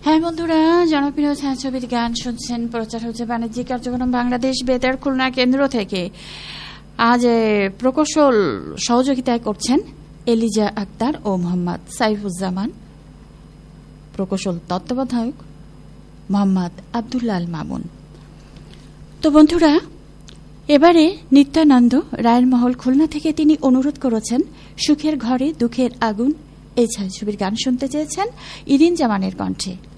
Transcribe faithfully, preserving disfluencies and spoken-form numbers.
হ্যাঁ বন্ধুরা, জনপ্রিয় ছায়াছবির গান শুনছেন। প্রচার হচ্ছে বাণিজ্যিক কার্যক্রম বাংলাদেশ বেতার খুলনা কেন্দ্র থেকে। আজ প্রকৌশল সহযোগিতায় করছেন এলিজা আক্তার ও মোহাম্মদ সাইফুজ্জামান। প্রকৌশল তত্ত্বাবধায়ক মোহাম্মদ আব্দুল্লাল মামুন। তো বন্ধুরা, এবারে নিত্যানন্দ রায়ের মহল খুলনা থেকে তিনি অনুরোধ করেছেন সুখের ঘরে দুঃখের আগুন এই ছায়াছবির গান শুনতে চেয়েছেন ইরিন জামানের কণ্ঠে।